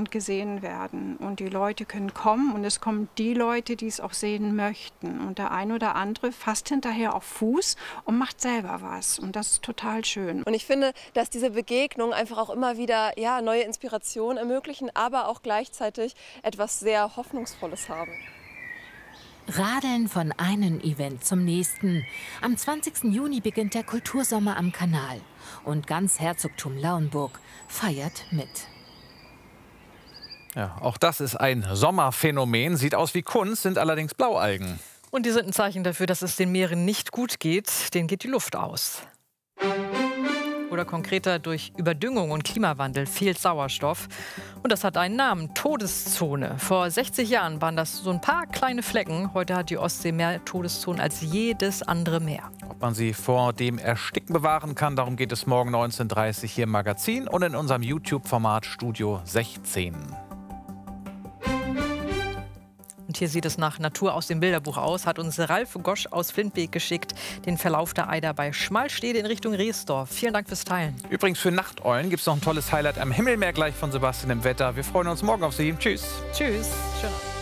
und gesehen werden. Und die Leute können kommen und es kommen die Leute, die es auch sehen möchten. Und der ein oder andere fasst hinterher auf Fuß und macht selber was. Und das ist total schön. Und ich finde, dass diese Begegnungen einfach auch immer wieder neue Inspirationen ermöglichen, aber auch gleichzeitig etwas sehr Hoffnungsvolles haben. Radeln von einem Event zum nächsten. Am 20. Juni beginnt der Kultursommer am Kanal. Und ganz Herzogtum Lauenburg feiert mit. Ja, auch das ist ein Sommerphänomen. Sieht aus wie Kunst, sind allerdings Blaualgen. Und die sind ein Zeichen dafür, dass es den Meeren nicht gut geht. Denen geht die Luft aus. Oder konkreter, durch Überdüngung und Klimawandel fehlt Sauerstoff. Und das hat einen Namen, Todeszone. Vor 60 Jahren waren das so ein paar kleine Flecken. Heute hat die Ostsee mehr Todeszonen als jedes andere Meer. Ob man sie vor dem Ersticken bewahren kann, darum geht es morgen 19:30 Uhr hier im Magazin und in unserem YouTube-Format Studio 16. Und hier sieht es nach Natur aus dem Bilderbuch aus, hat uns Ralf Gosch aus Flintbeek geschickt, den Verlauf der Eider bei Schmalstede in Richtung Reesdorf. Vielen Dank fürs Teilen. Übrigens für Nachteulen gibt es noch ein tolles Highlight am Himmelmeer gleich von Sebastian im Wetter. Wir freuen uns morgen auf Sie. Tschüss. Tschüss. Schön.